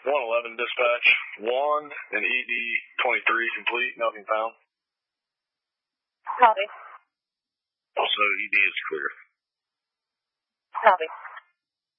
111 dispatch. 1 and ED 23 complete. Nothing found. Copy. Also, ED is clear. Copy.